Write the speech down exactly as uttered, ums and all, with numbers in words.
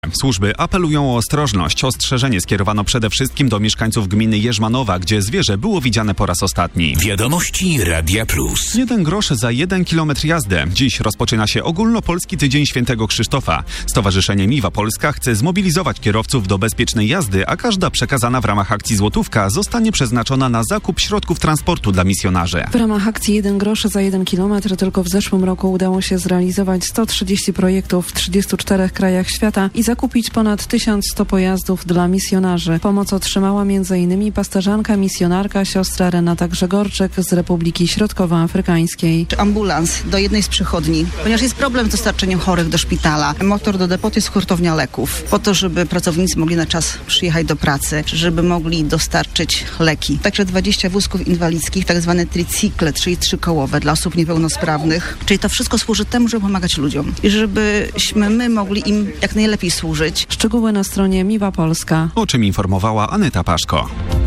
Służby apelują o ostrożność. Ostrzeżenie skierowano przede wszystkim do mieszkańców gminy Jerzmanowa, gdzie zwierzę było widziane po raz ostatni. Wiadomości Radia Plus. Jeden grosz za jeden kilometr jazdy. Dziś rozpoczyna się ogólnopolski Tydzień Świętego Krzysztofa. Stowarzyszenie Miwa Polska chce zmobilizować kierowców do bezpiecznej jazdy, a każda przekazana w ramach akcji złotówka zostanie przeznaczona na zakup środków transportu dla misjonarzy. W ramach akcji jeden grosz za jeden kilometr tylko w zeszłym roku udało się zrealizować sto trzydzieści projektów w trzydziestu czterech krajach świata i zakupić ponad tysiąc sto pojazdów dla misjonarzy. Pomoc otrzymała między innymi pasterzanka, misjonarka, siostra Renata Grzegorczyk z Republiki Środkowoafrykańskiej. Ambulans do jednej z przychodni, ponieważ jest problem z dostarczeniem chorych do szpitala. Motor do depoty jest hurtownia leków, po to, żeby pracownicy mogli na czas przyjechać do pracy, żeby mogli dostarczyć leki. Także dwadzieścia wózków inwalidzkich, tak zwane tricykle, czyli trzykołowe dla osób niepełnosprawnych. Czyli to wszystko służy temu, żeby pomagać ludziom i żebyśmy my mogli im jak najlepiej służyć. Szczegóły na stronie Miwa Polska. O czym informowała Aneta Paszko.